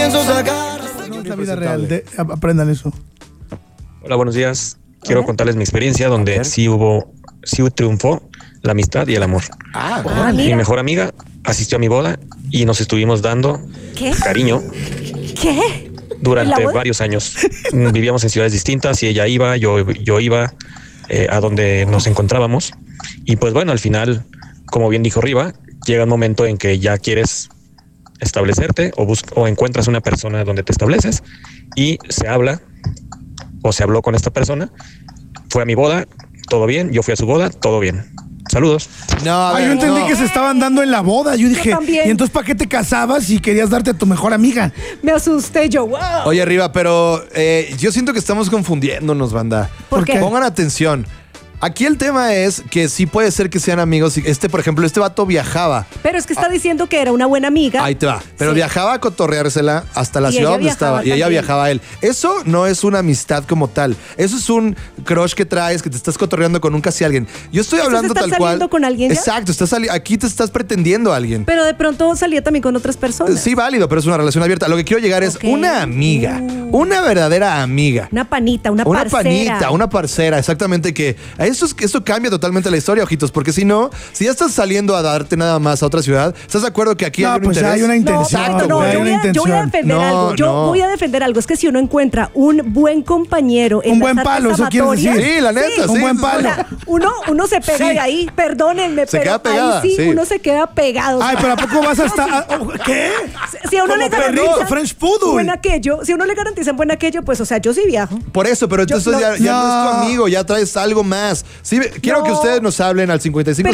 pienso sacar. No es la vida real, aprendan eso. Hola, buenos días. Quiero contarles mi experiencia donde sí triunfó la amistad y el amor. Mi mejor amiga asistió a mi boda y nos estuvimos dando cariño. ¿Qué? Durante varios años. Vivíamos en ciudades distintas y ella iba, yo iba a donde nos encontrábamos. Y pues bueno, al final, como bien dijo Riva, llega un momento en que ya quieres establecerte o encuentras una persona donde te estableces y se habla o se habló con esta persona. Fue a mi boda, todo bien. Yo fui a su boda, todo bien. Saludos. No, yo entendí que se estaban dando en la boda. Yo dije, ¿y entonces para qué te casabas si querías darte a tu mejor amiga? Me asusté yo, wow. Oye, Riva, pero yo siento que estamos confundiéndonos, banda. ¿Por qué? Pongan atención. Aquí el tema es que sí puede ser que sean amigos. Por ejemplo, este vato viajaba. Pero es que está diciendo que era una buena amiga. Ahí te va. Pero viajaba a cotorreársela hasta la ciudad donde estaba. Y ella viajaba a él. Eso no es una amistad como tal. Eso es un crush que traes, que te estás cotorreando con un casi alguien. Yo estoy hablando tal cual. ¿Estás saliendo con alguien ya? Exacto. Aquí te estás pretendiendo a alguien. Pero de pronto salía también con otras personas. Sí, válido, pero es una relación abierta. Lo que quiero llegar es una amiga. Una verdadera amiga. Una panita, una parcera. Una parcera, exactamente. Que eso cambia totalmente la historia, ojitos, porque si no, si ya estás saliendo a darte nada más a otra ciudad, ¿estás de acuerdo que aquí hay un interés? Hay una intención. Yo voy a defender algo. Voy a defender algo. Es que si uno encuentra un buen compañero en un buen palo, eso quieres decir. Sí, la neta, sí. Un buen palo. Uno se pega de ahí, perdónenme, se pero queda pegada, ahí uno se queda pegado. Ay, pero ¿a poco vas a estar? ¿Qué? Si a uno le garantizan French Poodle. buen aquello, si a uno le garantizan buen aquello, pues, o sea, yo sí viajo. Por eso, pero entonces ya no es tu amigo, ya traes algo más. Sí, quiero que ustedes nos hablen al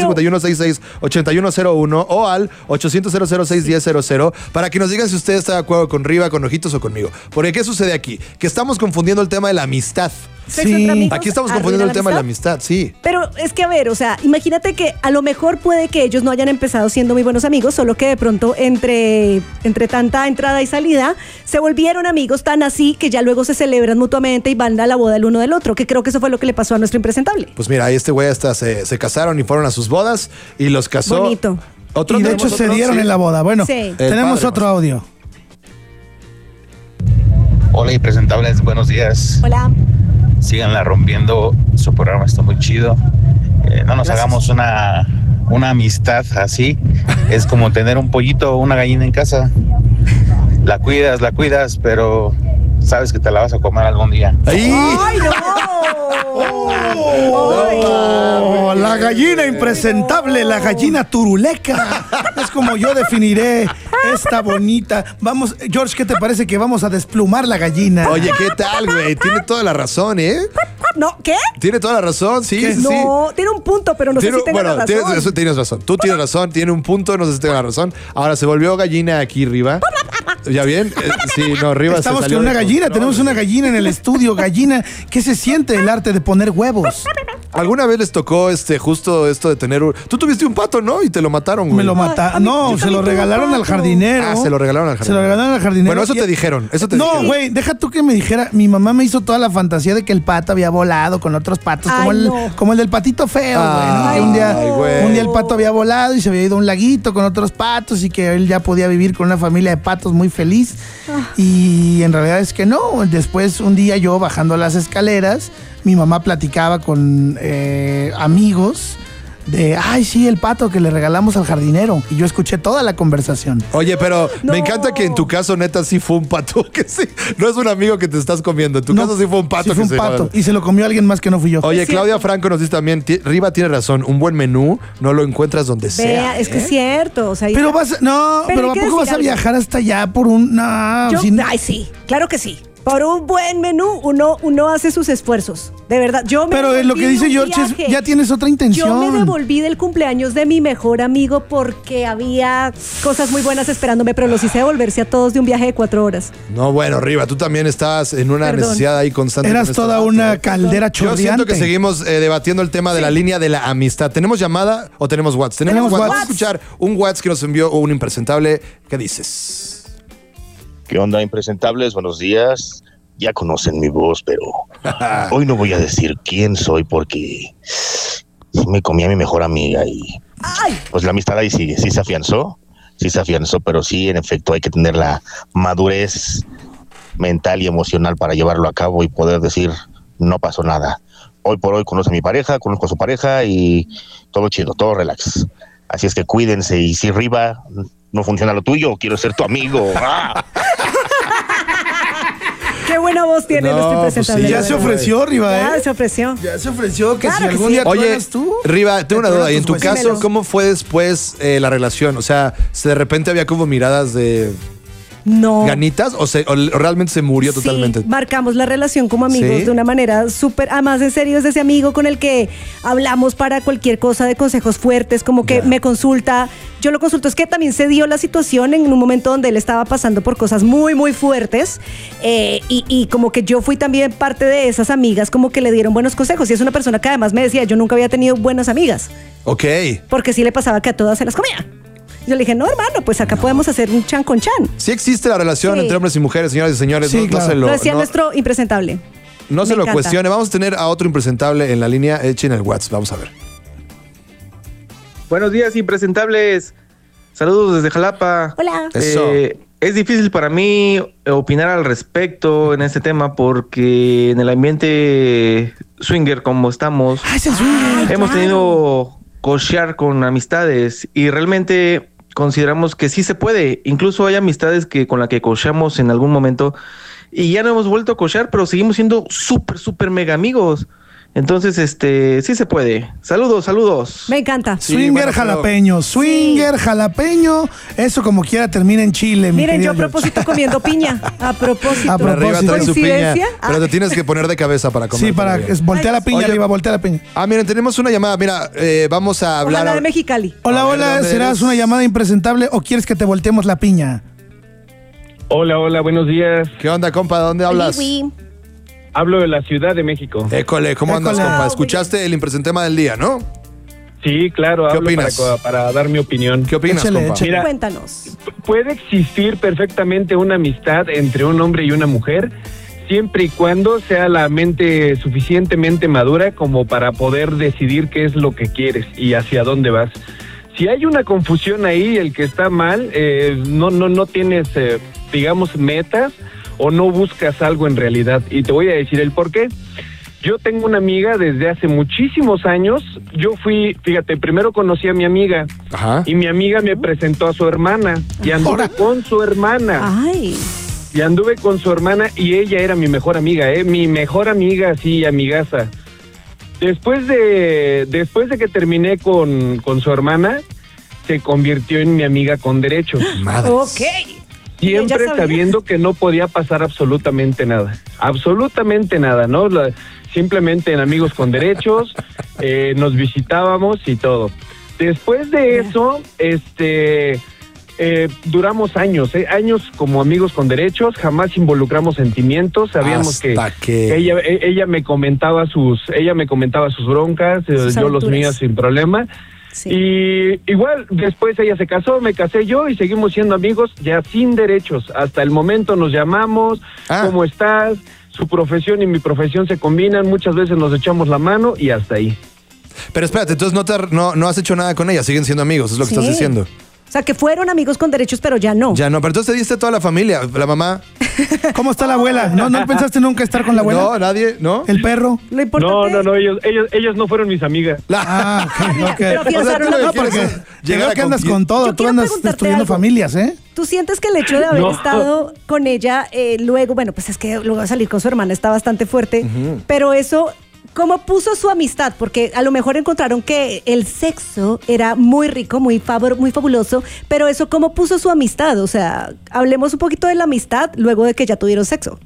5551668101 o al 800-006-1000 para que nos digan si ustedes están de acuerdo con Riva, con Ojitos o conmigo. Porque ¿qué sucede aquí? Que estamos confundiendo el tema de la amistad. Sí. Aquí estamos confundiendo el tema de la amistad, sí. Pero es que, a ver, o sea, imagínate que a lo mejor puede que ellos no hayan empezado siendo muy buenos amigos, solo que de pronto entre tanta entrada y salida se volvieron amigos tan así que ya luego se celebran mutuamente y van a la boda el uno del otro, que creo que eso fue lo que le pasó a nuestro impresentable. Pues mira, ahí este güey hasta se casaron y fueron a sus bodas y los casó. Bonito. Y de hecho se dieron en la boda. Bueno, tenemos otro audio. Hola, impresentables, buenos días. Hola. Síganla rompiendo, su programa está muy chido. No nos hagamos una amistad así. Es como tener un pollito o una gallina en casa. La cuidas, pero sabes que te la vas a comer algún día. ¡Ay, no! Oh, la gallina impresentable, la gallina turuleca. Es como yo definiré esta bonita. Vamos, George, ¿qué te parece que vamos a desplumar la gallina? Oye, ¿qué tal, güey? Tiene toda la razón, ¿eh? No, ¿qué? Tiene toda la razón, sí. No, tiene un punto, pero no sé si tenga la razón. Tienes razón. Tú tienes razón, tiene un punto, no sé si tenga la razón. Ahora se volvió gallina aquí arriba. ¿Ya bien? Sí, no, arriba estamos se salió con una gallina, control. tenemos una gallina en el estudio. Gallina, ¿qué se siente el arte de poner huevos? ¿Alguna vez les tocó justo esto de tener Tú tuviste un pato, ¿no? Y te lo mataron, güey. Me lo mataron. No, se lo regalaron al jardinero. Ah, se lo regalaron al jardinero. Se lo regalaron al jardinero. Bueno, eso te dijeron. No, güey, deja tú que me dijera. Mi mamá me hizo toda la fantasía de que el pato había volado con otros patos, como el del patito feo, güey, ¿no? Un día el pato había volado y se había ido a un laguito con otros patos y que él ya podía vivir con una familia de patos muy feliz. Y en realidad es que no. Después, un día yo bajando las escaleras, mi mamá platicaba con amigos de, ay, sí, el pato que le regalamos al jardinero. Y yo escuché toda la conversación. Oye, pero me encanta que en tu caso, neta, sí fue un pato. Que sí, no es un amigo que te estás comiendo. En tu caso sí fue un pato. Sí fue un pato. Y se lo comió alguien más que no fui yo. Oye, Claudia Franco nos dice también, Riva tiene razón, un buen menú no lo encuentras donde sea. Es que es cierto. O sea, pero ¿a poco vas a viajar hasta allá por un...? Ay, sí, claro que sí. Por un buen menú, uno hace sus esfuerzos. De verdad, Pero lo que dice George es, ya tienes otra intención. Yo me devolví del cumpleaños de mi mejor amigo porque había cosas muy buenas esperándome, pero los hice devolverse a todos de un viaje de 4 horas. No, bueno, Riva, tú también estabas en una necesidad ahí constante. Eras toda una caldera chorreante. Yo siento que seguimos debatiendo el tema de la línea de la amistad. ¿Tenemos llamada o tenemos WhatsApp? Tenemos WhatsApp. Vamos a escuchar un WhatsApp que nos envió un impresentable. ¿Qué dices? ¿Qué onda, impresentables? Buenos días. Ya conocen mi voz, pero hoy no voy a decir quién soy porque me comí a mi mejor amiga y pues la amistad ahí sigue, sí se afianzó sí se afianzó, pero sí, en efecto, hay que tener la madurez mental y emocional para llevarlo a cabo y poder decir, no pasó nada. Hoy por hoy conozco a mi pareja, conozco a su pareja y todo chido, todo relax. Así es que cuídense, y si Riva no funciona lo tuyo, quiero ser tu amigo. ¡Ah! Qué buena voz tiene nuestro impresentable. Pues sí, ya se ofreció, Riva, Ya se ofreció. Ya se ofreció que claro si que algún sí. día tú Oye, eras tú. Riva, tengo una duda. Y en tu caso, Dímelo. ¿cómo fue después la relación? O sea, ¿de repente había como miradas de No. ganitas o realmente se murió totalmente? Sí, marcamos la relación como amigos ¿Sí? de una manera súper, además en serio es ese amigo con el que hablamos para cualquier cosa de consejos fuertes, como que me consulta, yo lo consulto, es que también se dio la situación en un momento donde él estaba pasando por cosas muy, muy fuertes y como que yo fui también parte de esas amigas como que le dieron buenos consejos y es una persona que además me decía, yo nunca había tenido buenas amigas. Ok. Porque sí le pasaba que a todas se las comía. Yo le dije, no, hermano, pues acá podemos hacer un chan con chan. Sí existe la relación Sí. entre hombres y mujeres, señoras y señores. Sí, claro. Lo decía nuestro impresentable. No se Me lo encanta. cuestione. Vamos a tener a otro impresentable en la línea. Echen el WhatsApp. Vamos a ver. Buenos días, impresentables. Saludos desde Jalapa. Hola. Eso. Es difícil para mí opinar al respecto en este tema porque en el ambiente swinger como estamos, Ay, es el swinger. hemos tenido cochear con amistades y realmente consideramos que sí se puede. Incluso hay amistades con las que cocheamos en algún momento y ya no hemos vuelto a cochear, pero seguimos siendo súper mega amigos. Entonces, sí se puede. Saludos. Me encanta. Sí, Swinger bueno, pero- jalapeño, swinger jalapeño, eso como quiera termina en Chile. mi Miren, yo querido a propósito comiendo piña. A propósito. A Por arriba propósito. trae su piña. ¿Coincidencia? Pero te tienes que poner de cabeza para comer. Sí, para todavía. voltea la piña, Oye, arriba, voltea la piña. miren, tenemos una llamada. Mira, vamos a hablar. Ojalá de Mexicali. Hola, A ver, hola, ¿dónde ¿serás eres? una llamada impresentable o quieres que te volteemos la piña? Hola, buenos días. ¿Qué onda, compa? ¿De dónde hablas? Uy, uy. Hablo de la Ciudad de México. École, ¿cómo andas, École. compa? Escuchaste el impresentema del día, ¿no? Sí, claro, ¿Qué hablo opinas? para dar mi opinión. ¿Qué opinas, Échale, compa? échale. Mira, Cuéntanos. puede existir perfectamente una amistad entre un hombre y una mujer, siempre y cuando sea la mente suficientemente madura como para poder decidir qué es lo que quieres y hacia dónde vas. Si hay una confusión ahí, el que está mal, no tienes, digamos, metas o no buscas algo en realidad. Y te voy a decir el por qué. Yo tengo una amiga desde hace muchísimos años. Yo fíjate, primero conocí a mi amiga. Ajá. Y mi amiga me presentó a su hermana. Y anduve con su hermana. Ay. Y anduve con su hermana y ella era mi mejor amiga, mi mejor amiga, sí, amigaza. Después de que terminé con su hermana, se convirtió en mi amiga con derechos. Madres. Ok. Siempre ¿Ella sabía? sabiendo que no podía pasar absolutamente nada. Absolutamente nada, ¿no? Simplemente en amigos con derechos, nos visitábamos y todo. Después de eso, duramos años como amigos con derechos, jamás involucramos sentimientos, sabíamos Hasta que- ella me comentaba sus broncas, Sus yo los aventuras. míos sin problema. Sí. Y igual, después ella se casó, me casé yo y seguimos siendo amigos ya sin derechos. Hasta el momento nos llamamos, ¿cómo estás? Su profesión y mi profesión se combinan, muchas veces nos echamos la mano y hasta ahí. Pero espérate, entonces no has hecho nada con ella, siguen siendo amigos, es lo que Sí. estás diciendo. O sea, que fueron amigos con derechos, pero ya no. Ya no, pero entonces te diste a toda la familia, la mamá. ¿Cómo está la abuela? ¿No pensaste nunca estar con la abuela? No, nadie, ¿no? ¿El perro? Lo importante... No, ellos no fueron mis amigas. Ah, ok, ok. Pero afianzaron O sea, tú la lo que No, amistad. porque quieres es te llegar veo a que andas conquistar. con todo. Yo Tú quiero andas preguntarte destruyendo algo. familias, ¿eh? ¿Tú sientes que el hecho de haber No. estado con ella, luego, bueno, pues es que luego de salir con su hermana está bastante fuerte, pero eso, ¿cómo puso su amistad? Porque a lo mejor encontraron que el sexo era muy rico, muy fabuloso, pero eso, ¿cómo puso su amistad? O sea, hablemos un poquito de la amistad luego de que ya tuvieron sexo.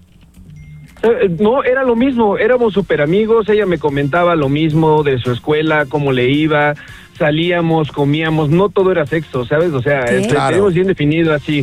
No, era lo mismo, éramos súper amigos, ella me comentaba lo mismo de su escuela, cómo le iba, salíamos, comíamos, no todo era sexo, ¿sabes? O sea, Claro. tenemos bien definido así,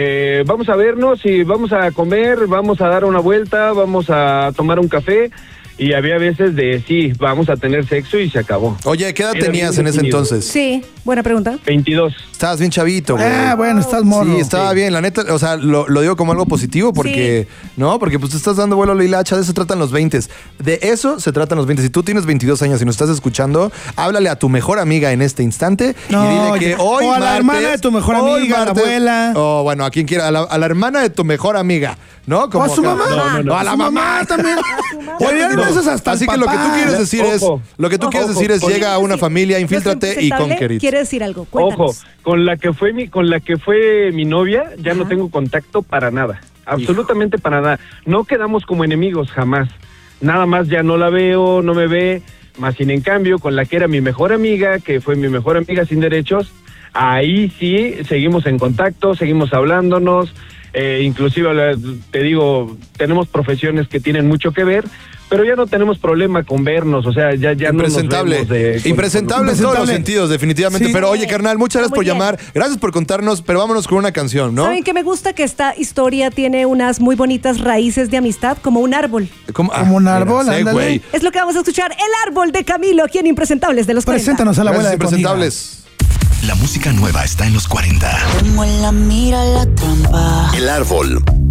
vamos a vernos y vamos a comer, vamos a dar una vuelta, vamos a tomar un café, Y había veces de, sí, vamos a tener sexo y se acabó. Oye, ¿qué edad Era tenías bien en ese definido. entonces? Sí, buena pregunta. 22. Estabas bien chavito, güey. Bueno, estás morro. Sí, estaba bien, la neta, o sea, lo digo como algo positivo porque, ¿no? Porque pues te estás dando vuelo a la hilacha, de eso se tratan los 20. De eso se tratan los 20. Si tú tienes 22 años y nos estás escuchando, háblale a tu mejor amiga en este instante y dile que hoy o a la hermana de tu mejor amiga, a la abuela. O bueno, a quien quiera, a la hermana de tu mejor amiga, ¿no? O a su mamá. No, a la mamá también. Oye, hay veces hasta Así el que lo que tú papá. quieres decir es, llega a una familia, infíltrate y conquerir. Quiere decir algo, cuéntanos. Ojo, con la que fue mi novia, ya no tengo contacto para nada. Absolutamente para nada. No quedamos como enemigos jamás. Nada más ya no la veo, no me ve. Más sin en cambio, con la que era mi mejor amiga, que fue mi mejor amiga sin derechos, ahí sí seguimos en contacto, seguimos hablándonos. Inclusive, te digo, tenemos profesiones que tienen mucho que ver, pero ya no tenemos problema con vernos, o sea, ya impresentable, no nos vemos impresentable en todos los sentidos, definitivamente. Sí. Pero oye, carnal, muchas gracias Muy por bien. llamar, gracias por contarnos, pero vámonos con una canción, ¿no? ¿Saben qué me gusta? Que esta historia tiene unas muy bonitas raíces de amistad, como un árbol. Como un árbol, mira, ándale. güey. Es lo que vamos a escuchar, El Árbol de Camilo, aquí en Impresentables de los 40. Preséntanos a la abuela Gracias, de tu amiga. impresentables. La música nueva está en los 40. Como en la mira la trampa. El Árbol